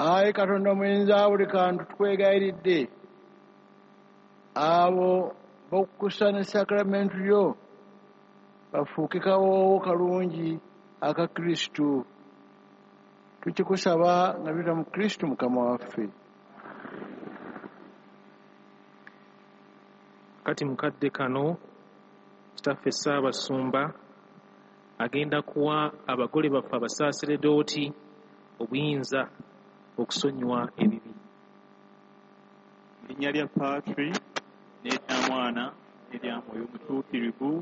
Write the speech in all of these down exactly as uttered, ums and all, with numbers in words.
Ayi Katonda muyinza buli kantu tukwegayiridde abo b'okukusa ne sakramenti yo bafuuke kawoowo kalungi aka Kristo. Tukikusaba nga tuyita mu Kristo Mukama waffe. Kati mukadde kano Kitaffe Ssaabasumba agenda kuwa abagole baffe abasaseredooti obuyinza okusonyiwa ebibi. Erinnya lya Paatri n'erya Mwana n'erya Mwoyo Omutuukirivu.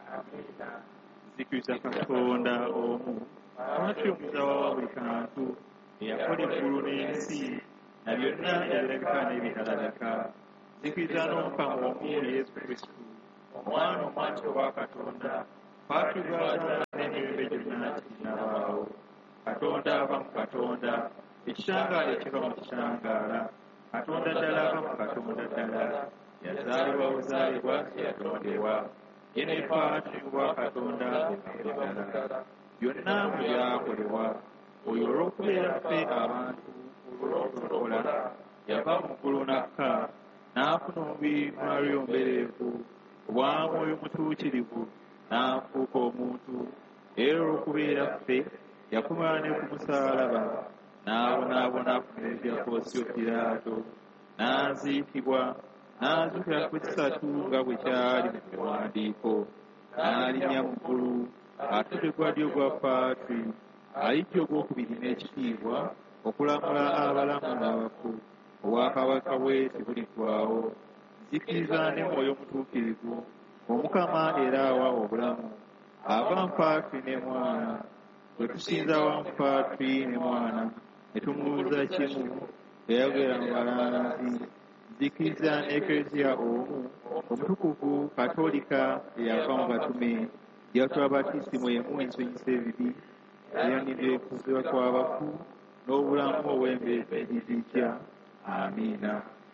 Nzikiriza Katonda omu, Paatri omuzawa wa buli kantu, eyakola eggulu n'ensi na byonna ebirabika n'ebitalabika. Nzikiriza n'Omukama omu Yesu Kristo, Omwana omwati owa Katonda, Paatri gw'azaala n'emirembe gyonna teginnabaawo. Katonda ava mu Katonda, ekitangaala ekiva mu kitangaala, Katonda ddala ava mu Katonda ddala, yazaalibwa buzaalibwa teyatondebwa. Ye ne Paatri wa Katonda ddala, byonna mu byakolebwa. Oyo olw'okubeera ffe abantu olw'okutulokola, yava mu ggulu n'akka, n'afuna omubiri mwaluyombereevu obwa Mwoyo Omutuukirivu, n'afuuka omuntu. Era olw'okubeera ffe yakomera ne ku musaalaba, n'abonaabona ku mirembe gya Poosiyo Piraato, n'aziikibwa, n'azuukira ku kisatu nga bwe kyali mu biwandiiko, n'alinnya mu ggulu, atudde ku ddyo gwa Paatri, ayijja ogwokubiri n'ekitiibwa okulamula abalamu n'abafu. Obwakabaka bwe tebuliggwaawo. Nzikiriza ne Mwoyo Omutuukirivu, Omukama era awa obulamu, ava mu Paatri ne Mwana. Bwe tusinza wamu Paatri ne Mwana ne tumubuuza kimu, yayogera mu balanzi. Nzikiriza n'Eklezia omu omutukuvu Katolika eyava mu batume, gy'atula batisimu emu ensonyisa ebibi, eyanidde okuzuukira kw'abafu n'obulamu obw'embeerera egirijja. Amiina.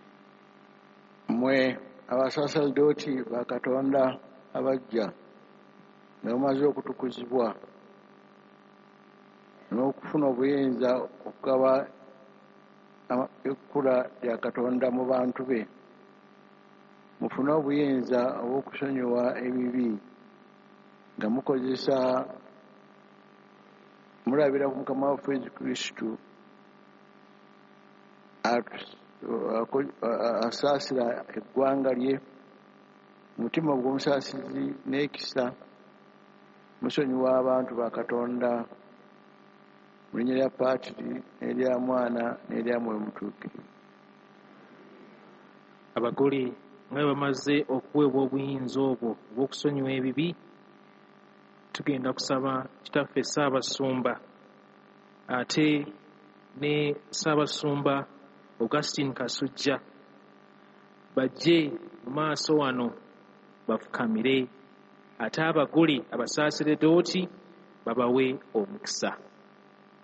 Mmwe abasaseredooti ba Katonda abajja nga mumaze okutukuzibwa n'okufuna obuyinza okugaba ekkula lya Katonda mu bantu be, mufune obuyinza obw'okusonyiwa ebibi nga mukozesa mulabira ku Mukama waffe Yesu Kristo asaasira eggwanga lye, mutima gw'omusaasizi n'ekisa, musonyiwa abantu ba Katonda mu linnya lya Paatiri n'erya Mwana n'erya Mwoyo Omutuukirivu. Abagole nga bamaze okuweebwa obuyinza obwo obw'okusonyiwa ebibi, tugenda kusaba Kitaffe Ssaabasumba ate ne Ssaabasumba Augustine Kasujja bajje mu maaso wano bafukamire, ate abagole abasaseredooti babawe omukisa.